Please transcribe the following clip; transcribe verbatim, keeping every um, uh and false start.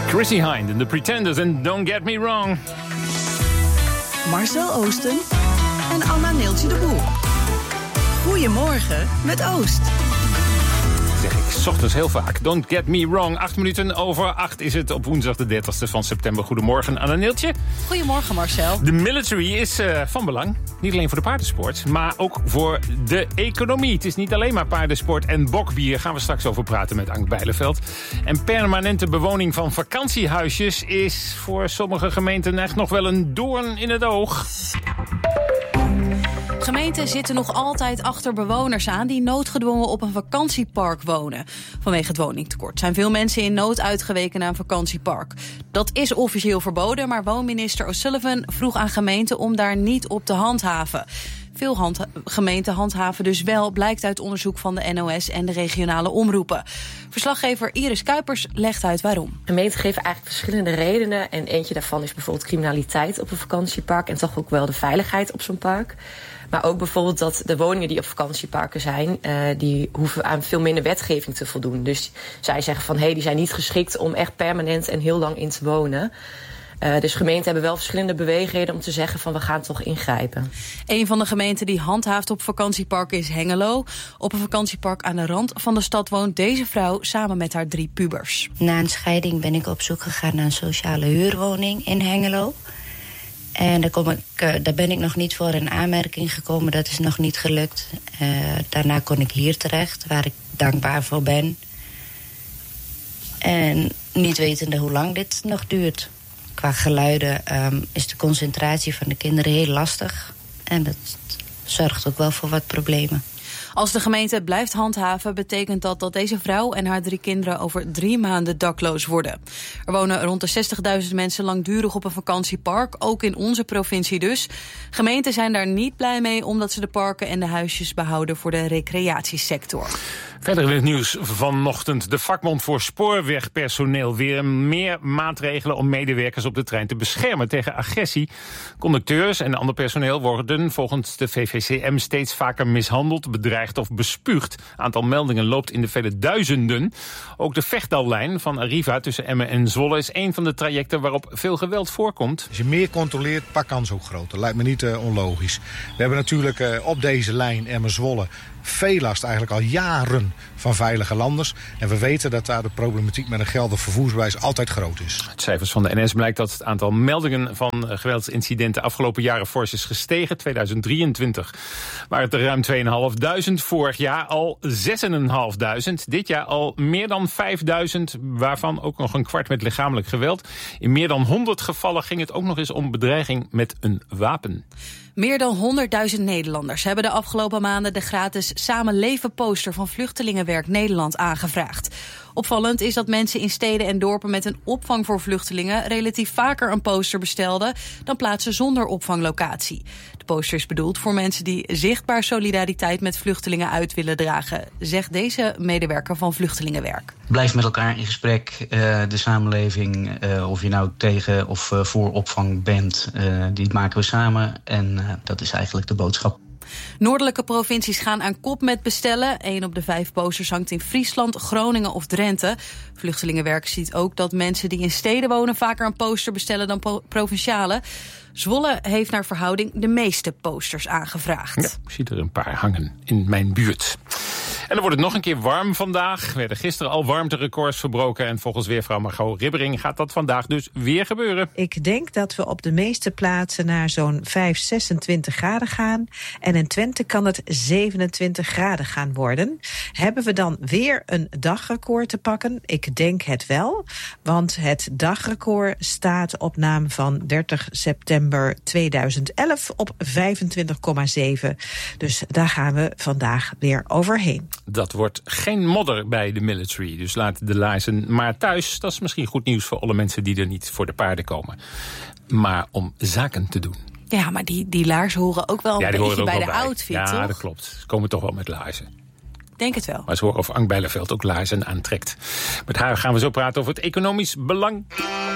Chrissy Hynde en The Pretenders en Don't Get Me Wrong. Marcel Oosten en Anna Neeltje de Boer. Goedemorgen met Oost. Zeg ik 's ochtends heel vaak. Don't get me wrong. Acht minuten over acht is het op woensdag de dertigste van september. Goedemorgen, Anna Neeltje. Goedemorgen, Marcel. De military is uh, van belang. Niet alleen voor de paardensport, maar ook voor de economie. Het is niet alleen maar paardensport en bokbier. Gaan we straks over praten met Ank Bijleveld. En permanente bewoning van vakantiehuisjes is voor sommige gemeenten echt nog wel een doorn in het oog. Gemeenten zitten nog altijd achter bewoners aan die noodgedwongen op een vakantiepark wonen. Vanwege het woningtekort zijn veel mensen in nood uitgeweken naar een vakantiepark. Dat is officieel verboden, maar woonminister O'Sullivan vroeg aan gemeenten om daar niet op te handhaven. Veel hand- gemeenten handhaven dus wel, blijkt uit onderzoek van de N O S en de regionale omroepen. Verslaggever Iris Kuipers legt uit waarom. Gemeenten geven eigenlijk verschillende redenen. En eentje daarvan is bijvoorbeeld criminaliteit op een vakantiepark en toch ook wel de veiligheid op zo'n park. Maar ook bijvoorbeeld dat de woningen die op vakantieparken zijn, uh, die hoeven aan veel minder wetgeving te voldoen. Dus zij zeggen van, hé, hey, die zijn niet geschikt om echt permanent en heel lang in te wonen. Uh, dus gemeenten hebben wel verschillende beweegredenen om te zeggen van, we gaan toch ingrijpen. Een van de gemeenten die handhaaft op vakantieparken is Hengelo. Op een vakantiepark aan de rand van de stad woont deze vrouw samen met haar drie pubers. Na een scheiding ben ik op zoek gegaan naar een sociale huurwoning in Hengelo. En daar, kom ik, uh, daar ben ik nog niet voor in aanmerking gekomen. Dat is nog niet gelukt. Uh, daarna kon ik hier terecht, waar ik dankbaar voor ben. En niet wetende hoe lang dit nog duurt. Qua geluiden um, is de concentratie van de kinderen heel lastig. En dat zorgt ook wel voor wat problemen. Als de gemeente blijft handhaven, betekent dat dat deze vrouw en haar drie kinderen over drie maanden dakloos worden. Er wonen rond de zestigduizend mensen langdurig op een vakantiepark, ook in onze provincie dus. Gemeenten zijn daar niet blij mee, omdat ze de parken en de huisjes behouden voor de recreatiesector. Verder in het nieuws vanochtend. De vakbond voor spoorwegpersoneel. Weer meer maatregelen om medewerkers op de trein te beschermen tegen agressie. Conducteurs en ander personeel worden volgens de V V C M steeds vaker mishandeld, bedreigd of bespuugd. Aantal meldingen loopt in de vele duizenden. Ook de Vechtdallijn van Arriva tussen Emmen en Zwolle is een van de trajecten waarop veel geweld voorkomt. Als je meer controleert, pak kans ook groter. Lijkt me niet uh, onlogisch. We hebben natuurlijk uh, op deze lijn Emmen-Zwolle veel last eigenlijk al jaren van veilige landers. En we weten dat daar de problematiek met een geldig vervoersbewijs altijd groot is. Uit cijfers van de N S blijkt dat het aantal meldingen van geweldsincidenten afgelopen jaren fors is gestegen. tweeduizend drieëntwintig waren het er ruim tweeduizend vijfhonderd. Vorig jaar al zesduizend vijfhonderd. Dit jaar al meer dan vijfduizend, waarvan ook nog een kwart met lichamelijk geweld. In meer dan honderd gevallen ging het ook nog eens om bedreiging met een wapen. Meer dan honderdduizend Nederlanders hebben de afgelopen maanden de gratis Samen Leven poster van Vluchtelingenwerk Nederland aangevraagd. Opvallend is dat mensen in steden en dorpen met een opvang voor vluchtelingen relatief vaker een poster bestelden dan plaatsen zonder opvanglocatie. De poster is bedoeld voor mensen die zichtbaar solidariteit met vluchtelingen uit willen dragen, zegt deze medewerker van Vluchtelingenwerk. Blijf met elkaar in gesprek. Uh, de samenleving, uh, of je nou tegen of uh, voor opvang bent, uh, die maken we samen. En uh, dat is eigenlijk de boodschap. Noordelijke provincies gaan aan kop met bestellen. Eén op de vijf posters hangt in Friesland, Groningen of Drenthe. Vluchtelingenwerk ziet ook dat mensen die in steden wonen vaker een poster bestellen dan po- provinciale. Zwolle heeft naar verhouding de meeste posters aangevraagd. Ja, ik zie er een paar hangen in mijn buurt. En dan wordt het nog een keer warm vandaag. Er werden gisteren al warmterecords verbroken. En volgens weervrouw Margot Ribbering gaat dat vandaag dus weer gebeuren. Ik denk dat we op de meeste plaatsen naar zo'n vijf, zesentwintig graden gaan. En in Twente kan het zevenentwintig graden gaan worden. Hebben we dan weer een dagrecord te pakken? Ik denk het wel. Want het dagrecord staat op naam van dertig september tweeduizend elf op vijfentwintig komma zeven. Dus daar gaan we vandaag weer overheen. Dat wordt geen modder bij de military. Dus laat de laarzen maar thuis. Dat is misschien goed nieuws voor alle mensen die er niet voor de paarden komen. Maar om zaken te doen. Ja, maar die, die laarzen horen ook wel ja, een beetje bij de bij. outfit, ja, toch? Ja, dat klopt. Ze komen toch wel met laarzen. Denk het wel. Maar ze horen of Ank Bijleveld ook laarzen aantrekt. Met haar gaan we zo praten over het economisch belang